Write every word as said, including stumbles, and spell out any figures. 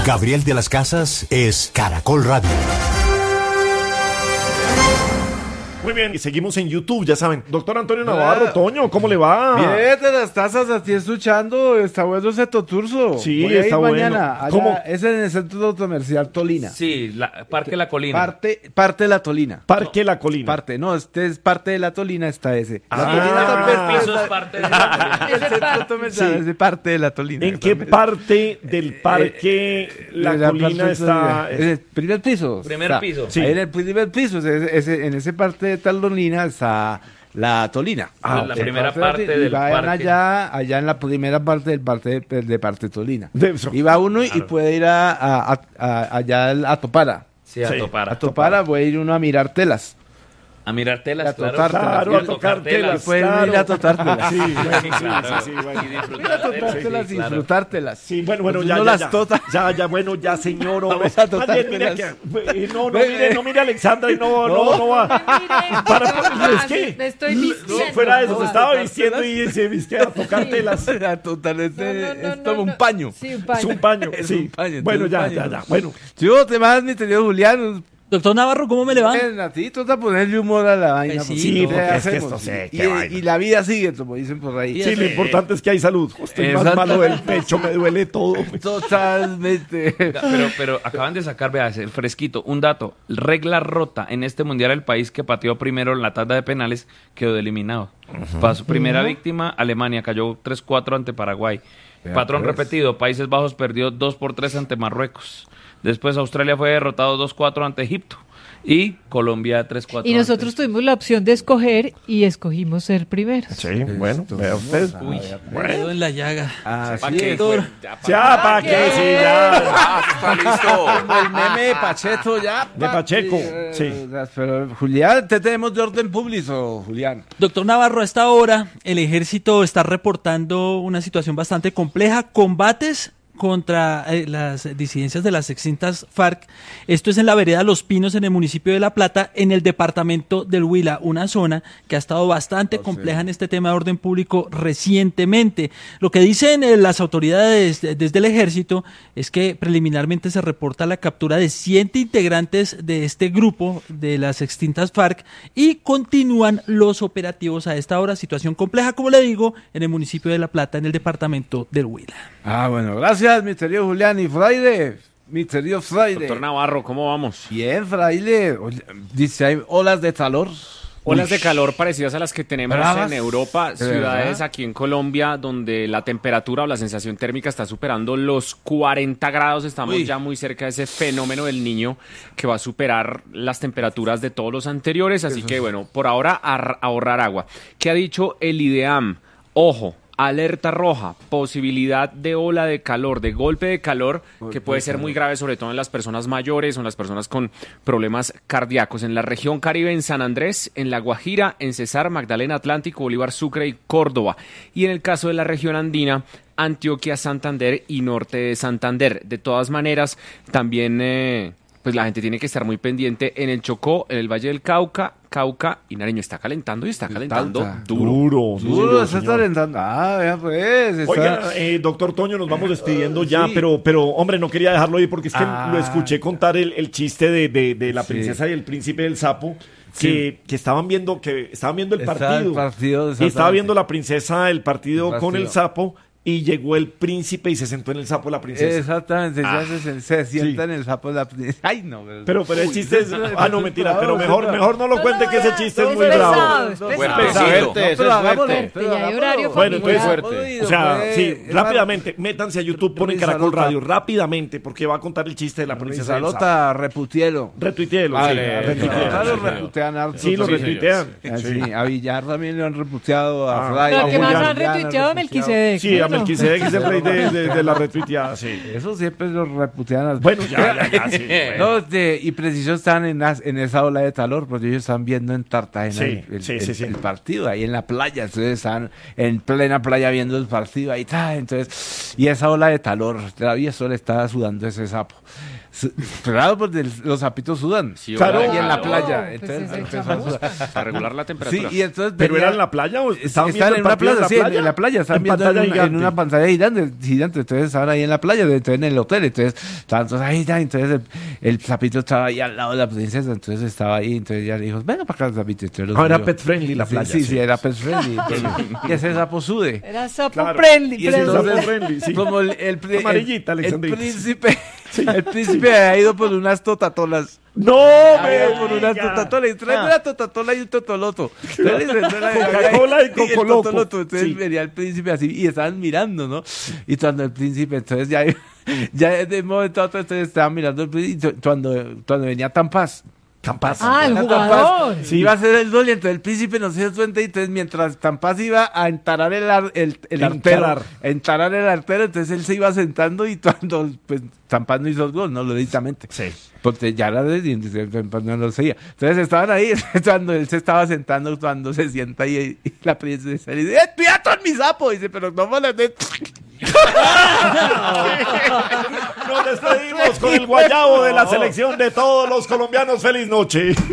Gabriel de las Casas es Caracol Radio. Muy bien, y seguimos en YouTube, ya saben. Doctor Antonio Navarro, Toño, ¿cómo le va? Bien, de las tazas, así escuchando, está bueno ese toturso. Sí, Voy a está ir bueno. mañana. Allá, ¿Cómo? es en el Centro Comercial Tolina. Sí, la, Parque La Colina. Parte, parte de la Tolina. Parque La Colina. Parte, no, este es parte de la Tolina, está ese. La Ah. Tolina El también piso es parte de La Colina. el Centro Comercial Sí. es de parte de la Tolina. ¿En qué parte del Parque La Eh, Colina está? En el primer piso. Primer está. piso. Sí. Ahí en el primer piso, ese- ese- en ese parte de Tolina está la Tolina. Ah, la ok. primera Parte parte y del vayan parque. allá, allá en la primera parte del parte de, de parte Tolina. De eso. Y va uno y Claro. puede ir a, a- a- a- allá al- a Topara. Sí, a Sí. topar. A Topara puede ir uno a mirar telas. A mirar telas, A claro. tocar telas. Claro, Y a tocar telas. Pueden claro. ir a tocar telas. Sí, bueno, sí, Claro. sí, sí, bueno. Y disfrutar Ir a tocar telas, telas sí, y claro. disfrutártelas. Sí, bueno, bueno, Pues ya, uno ya, las ya, tota. ya, ya, bueno, ya, señor, hombre. Vamos a tocar Más bien, mire telas. que- eh, no, no, mire, no, mire, Alexandra, y no, no, no va. Para, es que, Me estoy vistiendo. fuera de eso, se No, estaba tocar vistiendo y se viste a tocar telas. A total, este, no, no, no, es como no, un no. paño. Sí, un paño. Es un paño, Es sí. un paño, Bueno, es un ya, paño. ya, ya, bueno. Yo te más, mi querido Julián. Doctor Navarro, ¿cómo me le va? A ti trata de ponerle humor a la vaina. sí, porque sí, ¿qué porque es que hacemos? esto sé, y, qué vaina. y la vida sigue, como dicen por ahí. Sí, lo importante es que hay salud. Estoy más Exacto. malo del pecho, me duele todo. Totalmente. Pero, pero acaban de sacar, vea, ese fresquito, un dato. Regla rota en este mundial, el país que pateó primero en la tanda de penales quedó eliminado. Para su primera víctima, Alemania cayó tres cuatro ante Paraguay. Vea, Patrón pues. repetido, Países Bajos perdió dos por tres ante Marruecos. Después Australia fue derrotado dos cuatro ante Egipto. Y Colombia tres cuatro. Y nosotros ante... tuvimos la opción de escoger y escogimos ser primeros. Sí, bueno, vea usted. Uy, me quedo en la llaga. Ah, ¿Para sí, qué? doctor. Fue- ya, pa- Ya, ¿para qué? Sí, ya. Ah, está listo. como el meme de Pacheco ya. De Pacheco, Eh, sí. Pero Julián, te tenemos de orden público, Julián. Doctor Navarro, a esta hora el ejército está reportando una situación bastante compleja, combates contra eh, las disidencias de las extintas FARC. Esto es en la vereda Los Pinos, en el municipio de La Plata, en el departamento del Huila, una zona que ha estado bastante compleja en este tema de orden público recientemente. Lo que dicen eh, las autoridades de- desde el ejército es que preliminarmente se reporta la captura de siete integrantes de este grupo de las extintas FARC y continúan los operativos a esta hora. Situación compleja, como le digo, en el municipio de La Plata, en el departamento del Huila. Ah, bueno, gracias, mi querido Julián. Y Fraile, mi querido Fraile. Doctor Navarro, ¿cómo vamos? Bien, Fraile. Oye, dice, hay olas de calor. Olas de calor parecidas a las que tenemos Bravas. en Europa, ¿De ciudades verdad? aquí en Colombia donde la temperatura o la sensación térmica está superando los cuarenta grados. Estamos Uy. ya muy cerca de ese fenómeno del Niño que va a superar las temperaturas de todos los anteriores. Así que bueno, por ahora ar- ahorrar agua. ¿Qué ha dicho el IDEAM? Ojo. Alerta roja, posibilidad de ola de calor, de golpe de calor, que puede ser muy grave, sobre todo en las personas mayores o en las personas con problemas cardíacos. En la región Caribe, en San Andrés, en La Guajira, en Cesar, Magdalena, Atlántico, Bolívar, Sucre y Córdoba. Y en el caso de la región andina, Antioquia, Santander y norte de Santander. De todas maneras, también eh, pues la gente tiene que estar muy pendiente en el Chocó, en el Valle del Cauca, Cauca y Nariño. Está calentando y está calentando Tanta. duro. Duro, Duro, duro, se está señor. alentando. Ah, vea pues. Está... Oiga, eh, doctor Toño, nos vamos despidiendo ya, Sí. pero, pero, hombre, no quería dejarlo ahí porque es que Ah. lo escuché contar el, el chiste de, de, de la Sí. princesa y el príncipe del sapo, que, que estaban viendo, que estaban viendo el Estaba partido. el partido, y estaba exactamente. viendo la princesa el partido, El con partido. el sapo, y llegó el príncipe y se sentó en el sapo la princesa. Exactamente, ya Ah. se, se sienta en el sapo de la princesa. Ay, no. Pero, pero el Uy, chiste es... eso es- Ah, no, eso es mentira, bravo, pero eso es mejor, bravo. mejor no lo cuente que ese chiste es no, muy es bravo. pesado, es pesado. Fuertecito. No, pero Eso es hagámosle, fuerte. pero Ya hay hagámosle. horario Bueno, entonces, familiar. fuerte. O sea, Pues, sí, es rápidamente, métanse a YouTube, ponen Caracol Rizalota. Radio, rápidamente, porque va a contar el chiste de la princesa del sapo. Rizalota, reputielo. Retuiteelo, sí, Vale, retuiteelo. Claro, sí, señor. reputean harto. Sí, lo Sí, retuitean. Ah, sí, a Villar también lo han reputeado, a Ah. Fray. Pero a el que más Julián han Llana retuiteado a reputeado. Melquisedec. Sí, a ¿no? Melquisedec es el rey de, de- de la retuiteada, sí. Eso siempre lo reputean. a- Bueno, ya, ya, ya, sí. bueno. No, este, y preciso están en, as- en esa ola de calor, porque ellos están viendo en Cartagena Sí, el, el- sí, el- sí, sí. el partido, ahí en la playa, entonces están en plena playa viendo el partido, ahí está, entonces, y esa ola de calor, todavía solo está sudando ese sapo. Su- Claro, porque el- los sapitos sudan, Sí, Claro. hola, y en la claro. playa, Pues entonces ese empezó a chamo. sudar. Para regular la Sí, temperatura. y entonces ¿Pero venía- era en la playa o estaban Están viendo en el una partido plaza, sí, en la playa, están en viendo pantalla en, una- en gigante. una pantalla gigante, gigante, entonces estaban ahí en la playa, entonces en el hotel, entonces estaban todos ahí, ya, entonces el, el sapito estaba ahí al lado de la princesa, entonces estaba ahí, entonces ella le dijo, venga para acá, sapito. Entonces, Ah, era subió. pet friendly la Sí, playa. Sí, sí, era pet friendly. entonces, y ese sapo sude. Era sapo Claro. friendly, Y ese friendly. sapo friendly, sí. Como el, el, el- Amarillita, el, Alexandrita. príncipe, el príncipe ha ido por unas totatolas. No, Había me por unas diga. totatolas, y trae Ah. una totatola y un totoloto. Entonces, entonces, Coca-Cola y el Cocoloco. totoloto. Entonces Sí. venía el príncipe así y estaban mirando, ¿no? Y cuando el príncipe, entonces ya, ya de un momento a otro, entonces estaban mirando el príncipe, y cuando, cuando venía Tampaz. Tampaz. Ah, el Era jugador. Tampaz, sí, iba a ser el gol y entonces el príncipe no se dio cuenta y entonces mientras Tampaz iba a entarar el, ar- el, el artero, Encarar. entarar el artero, entonces él se iba sentando y cuando pues Tampaz no hizo el gol, no lo directamente. Sí. Porque ya la de Tampaz no lo seguía. Entonces estaban ahí cuando él se estaba sentando, cuando se sienta y, y la princesa le dice, ¡eh, cuidado con mi sapo! Y dice, pero no me lo de... Nos despedimos con el guayabo de la selección de todos los colombianos. Feliz noche.